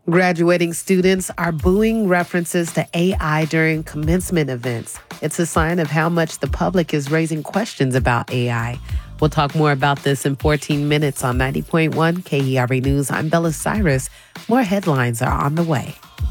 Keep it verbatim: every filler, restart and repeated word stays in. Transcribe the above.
Graduating students are booing references to A I during commencement events. It's a sign of how much the public is raising questions about A I. We'll talk more about this in fourteen minutes on ninety point one K E R A News. I'm Bella Cyrus. More headlines are on the way.